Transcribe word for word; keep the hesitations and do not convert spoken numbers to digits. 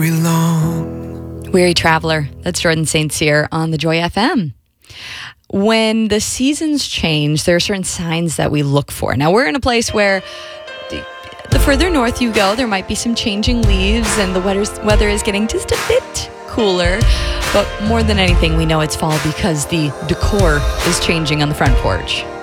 Long. Weary Traveler. That's Jordan Saint Cyr on the Joy F M. When the seasons change, there are certain signs that we look for. Now, we're in a place where the, the further north you go, there might be some changing leaves and the weather's, weather is getting just a bit cooler. But more than anything, we know it's fall because the decor is changing on the front porch.